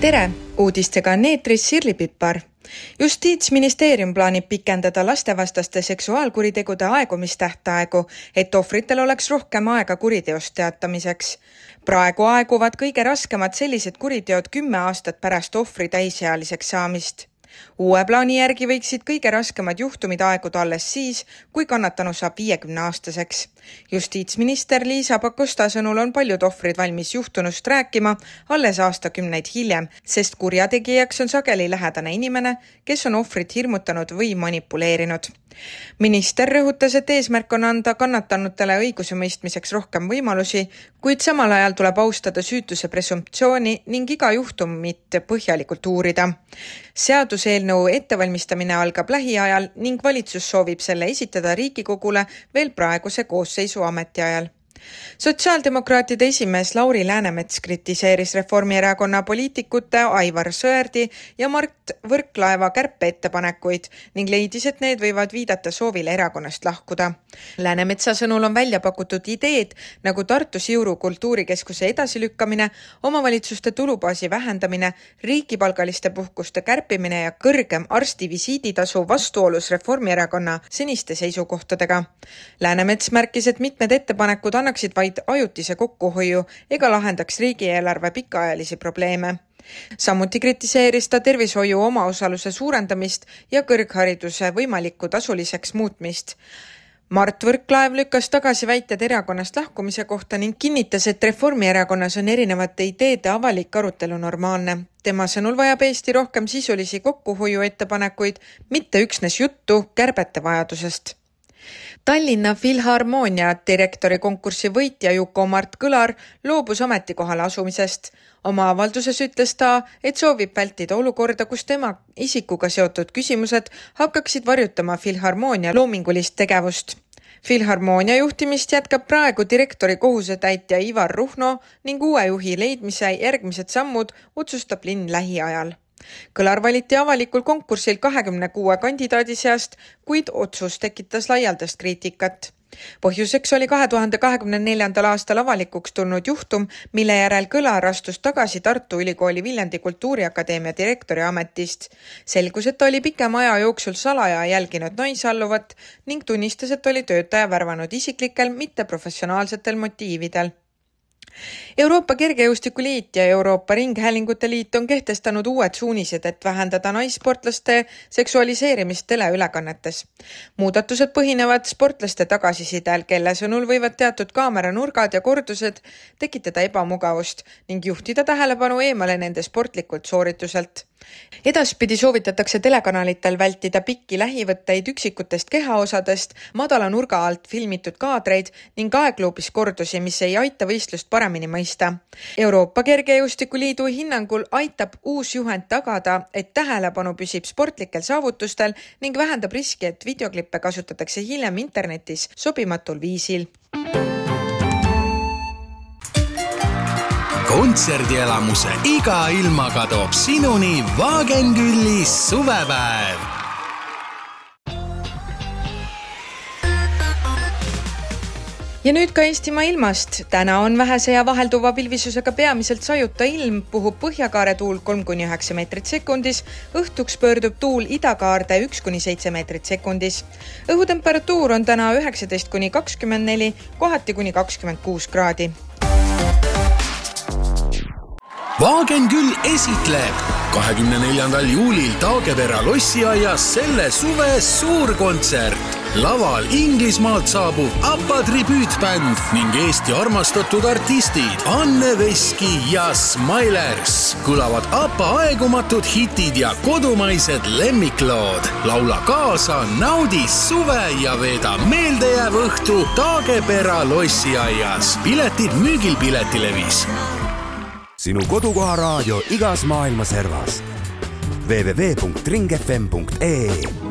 Tere! Uudistega on eetris Sirli Pippar. Justiitsministeerium plaanib pikendada lastevastaste seksuaalkuritegude aegumistähtaegu, et ohvritel oleks rohkem aega kuriteost teatamiseks. Praegu aeguvad kõige raskemad sellised kuriteod 10 aastat pärast ohvri täisealiseks saamist. Uue plaani järgi võiksid kõige raskemad juhtumid aeguda alles siis, kui kannatanu saab 50-aastaseks. Justiitsminister Liisa Pakosta sõnul on paljud ohvrid valmis juhtunust rääkima alles aastakümneid hiljem, sest kurjategijaks on sageli lähedane inimene, kes on ohvrit hirmutanud või manipuleerinud. Minister rõhutas, et eesmärk on anda kannatanutele õigusemõistmiseks rohkem võimalusi, kuid samal ajal tuleb austada süütuse presumptsiooni ning iga juhtumit põhjalikult uurida. Seaduseelnõu ettevalmistamine algab lähiajal ning valitsus soovib selle esitada Riigikogule veel praeguse koosseisu ametiajal. Sotsiaaldemokraatide esimees Lauri Läänemets kritiseeris Reformierakonna poliitikute Aivar Sõerdi ja Mart Võrklaeva kärpeettepanekuid ning leidis, et need võivad viidata soovile erakonnast lahkuda. Läänemetsa sõnul on välja pakutud ideed nagu Tartu Siuru kultuurikeskuse edasilükkamine, omavalitsuste tulubaasi vähendamine, riigipalgaliste puhkuste kärpimine ja kõrgem arstivisiiditasu vastuolus Reformierakonna seniste seisukohtadega. Läänemets märkis, et mitmed ettepanekud annaksid vaid ajutise kokkuhoiu ega lahendaks riigieelarve pikaajalisi probleeme. Samuti kritiseeris ta tervishoiu omaosaluse suurendamist ja kõrghariduse võimalikku tasuliseks muutmist. Mart Võrklaev lükkas tagasi väited erakonnast lahkumise kohta ning kinnitas, et Reformierakonnas on erinevate ideede avalik arutelu normaalne. Tema sõnul vajab Eesti rohkem sisulisi kokkuhoiu ettepanekuid, mitte üksnes juttu kärbete vajadusest. Tallinna Filharmoonia direktori konkursi võitja Juko Mart Kõlar loobus ametikohale asumisest. Oma avalduses ütles ta, et soovib vältida olukorda, kus tema isikuga seotud küsimused hakkaksid varjutama Filharmoonia loomingulist tegevust. Filharmoonia juhtimist jätkab praegu direktori kohusetäitja Ivar Ruhno ning uue juhi leidmise järgmised sammud otsustab linn lähiajal. Kõlar valiti avalikul konkursil 26 kandidaadi seast, kuid otsus tekitas laialdast kriitikat. Põhjuseks oli 2024. aastal avalikuks tulnud juhtum, mille järel Kõlar astus tagasi Tartu Ülikooli Viljandi Kultuuriakadeemia direktori ametist. Selgus, et ta oli pikema aja jooksul salaja jälginud naisalluvat ning tunnistas, et oli töötaja värvanud isiklikel, mitte professionaalsetel motiividel. Euroopa Kergejõustikuliit ja Euroopa Ringhäälingute Liit on kehtestanud uued suunised, et vähendada naissportlaste seksualiseerimist teleülekannetes. Muudatused põhinevad sportlaste tagasisidel, kelle sõnul võivad teatud kaameranurgad ja kordused tekitada ebamugavust ning juhtida tähelepanu eemale nende sportlikult soorituselt. Edaspidi soovitatakse telekanalitel vältida pikki lähivõtteid üksikutest kehaosadest, madala nurga alt filmitud kaadreid ning aegluubis kordusi, mis ei aita võistlust paremini mõista. Euroopa Kergejõustikuliidu hinnangul aitab uus juhend tagada, et tähelepanu püsib sportlikel saavutustel ning vähendab riski, et videoklippe kasutatakse hiljem internetis sobimatul viisil. Kontserdielamuse iga ilmaga toob sinuni Wagenküllis suvepäev. Ja nüüd ka Eestimaa ilmast. Täna on vähese ja vahelduva pilvisusega peamiselt sajuta ilm, puhub põhjakaare tuul 3-9 meetrit sekundis, õhtuks pöördub tuul idakaarde 1-7 meetrit sekundis. Õhutemperatuur on täna 19-24, kohati kuni 26 kraadi. Wagenküll esitleb 24. juulil Taagepera lossiaias selle suve suurkontsert. Laval Inglismaalt saabub ABBA tribüütbänd ning Eesti armastatud artistid Anne Veski ja Smilers. Kõlavad ABBA aegumatud hitid ja kodumaised lemmiklood. Laula kaasa, naudi suve ja veeda meeldejääv õhtu Taagepera lossiaias. Piletid müügil Piletilevis. Sinu kodukoha raadio igas maailma servas. www.ringfm.ee